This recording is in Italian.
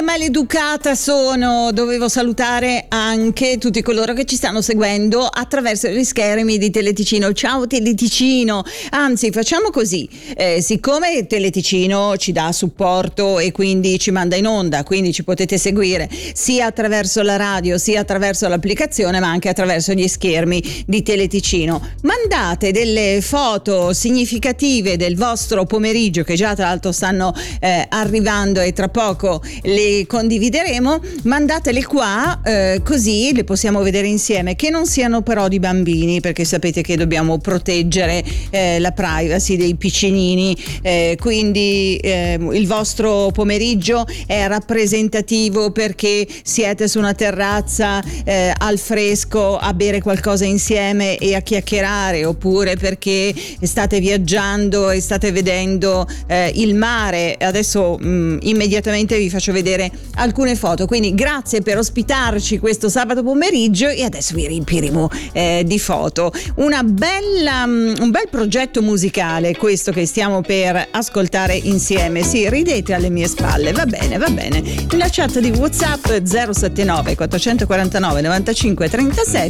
Maleducata sono, dovevo salutare anche tutti coloro che ci stanno seguendo attraverso gli schermi di Teleticino. Ciao Teleticino, anzi facciamo così, siccome Teleticino ci dà supporto e quindi ci manda in onda, quindi ci potete seguire sia attraverso la radio sia attraverso l'applicazione ma anche attraverso gli schermi di Teleticino. Mandate delle foto significative del vostro pomeriggio che già tra l'altro stanno arrivando e tra poco le condivideremo, mandatele qua così le possiamo vedere insieme, che non siano però di bambini, perché sapete che dobbiamo proteggere la privacy dei piccinini, quindi il vostro pomeriggio è rappresentativo perché siete su una terrazza al fresco a bere qualcosa insieme e a chiacchierare, oppure perché state viaggiando e state vedendo il mare. Adesso immediatamente vi faccio vedere alcune foto, quindi grazie per ospitarci questo sabato pomeriggio e adesso vi riempiremo di foto. Un bel progetto musicale questo che stiamo per ascoltare insieme. Sì, ridete alle mie spalle, va bene. La chat di WhatsApp 079 449 95 37